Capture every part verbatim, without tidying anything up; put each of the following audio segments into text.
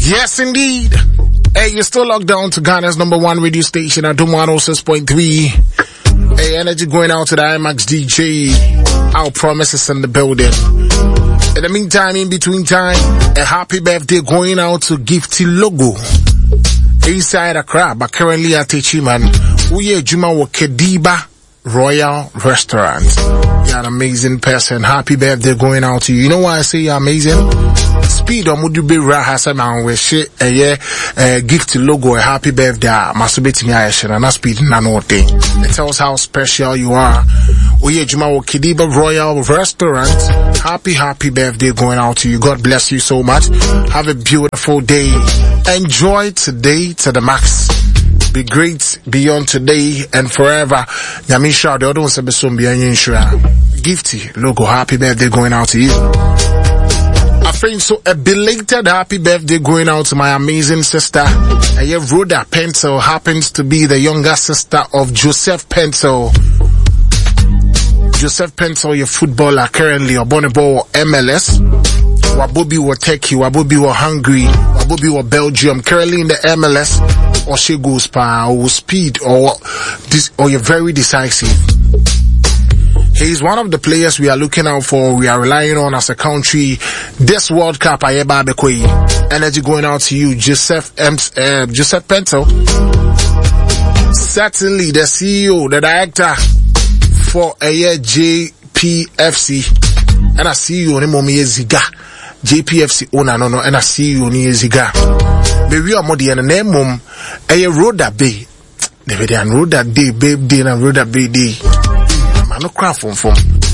Yes, indeed. Hey, you're still locked down to Ghana's number one radio station at one oh six point three. Hey, energy going out to the IMAX D J. Our promises in the building. In the meantime, in between time, a happy birthday going out to Gifty Logo. Inside Accra, but currently at Techiman. We are Juma Kediba Royal Restaurant. You're an amazing person. Happy birthday going out to you. You know why I say you're amazing? Speed on Mudube Rahasa man we shit a year gift logo a happy birthday. Masturbate me Aisha and not speed nano thing. It tells how special you are. We are Juma Kediba Royal Restaurant. Happy, happy birthday going out to you. God bless you so much. Have a beautiful day. Enjoy today to the max. Be great beyond today and forever. Yamisha, the other ones are some beyond Gifty Logo, happy birthday going out to you. I think so a belated happy birthday going out to my amazing sister. Uh, Rhoda Pencil happens to be the younger sister of Joseph Pencil. Joseph Pencil, your footballer currently, or Bonnebo M L S. Wabobi or Turkey, Wabobi or Hungary, Wabobi or Belgium, currently in the M L S, or she goes pa, or speed, or this, or you're very decisive. He's one of the players we are looking out for, we are relying on as a country. This World Cup, Ayeba Bekwe. Energy going out to you, Joseph M. Uh, Joseph Pencil. Certainly the C E O, the director for a year J P F C, and a C E O, Nemomi Ziga. J P F C owner no no and a C E O ni Ziga. Baby are modi and name mum a Rhoda Bay. David and Rhoda Day, babe day and Rhoda Bay day. Man no cry from from.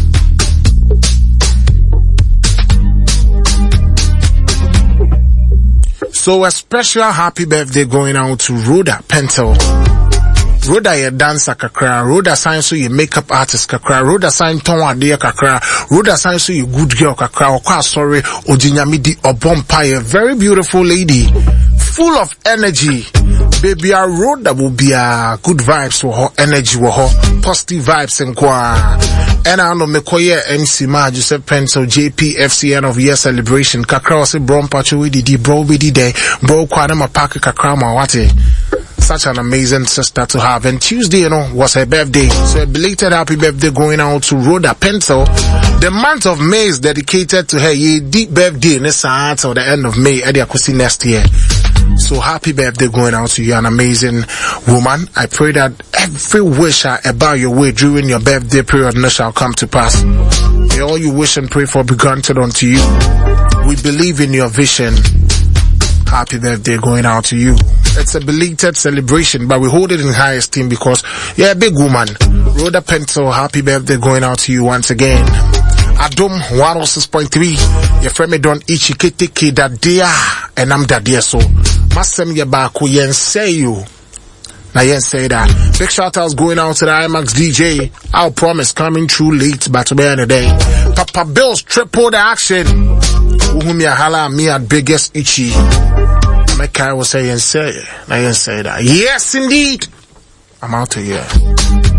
So a special happy birthday going out to Rhoda Pencil. Rhoda ye dancer kakra, Rhoda sign so you makeup artist kakra, Rhoda sign ton ade kakra, Rhoda sign so you good girl kakra, okwa sorry, ojinyamidi obompire, very beautiful lady, full of energy. Baby, a Rhoda will be a good vibes for her, energy for her, positive vibes and kwa. And I know me koye M C Ma Joseph Pencil J P F C end of year celebration. Kakra was a brom pacho we did bro we did there, bro kwa na pack kakra ma wate. Such an amazing sister to have. And Tuesday, you know, was her birthday. So a belated happy birthday going out to Rhoda Pencil. The month of May is dedicated to her. Ye deep birthday next till the end of May. Eddie Akusi next year. So happy birthday going out to you, an amazing woman. I pray that every wish about your way during your birthday period shall come to pass. May all you wish and pray for be granted unto you. We believe in your vision. Happy birthday going out to you. It's a belated celebration, but we hold it in high esteem because you're a big woman. Rhoda Pencil, happy birthday going out to you once again. Adom one oh six point three. Your friend me don ichikete that dear, and I'm that dear so. Masem yabaku yen say you. Now yen say that. Big shout outs going out to the IMAX D J. Our promise coming through late, but to be in the day. Papa Bill's triple the action. Uhumia hala me at biggest itchy. My car was saying say, I didn't say that. Yes, indeed. I'm out of here.